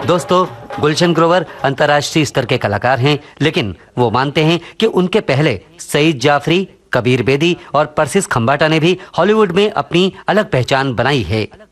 दोस्तों, गुलशन ग्रोवर अंतर्राष्ट्रीय स्तर के कलाकार हैं, लेकिन वो मानते हैं कि उनके पहले सईद जाफरी, कबीर बेदी और परसिस खंबाटा ने भी हॉलीवुड में अपनी अलग पहचान बनाई है।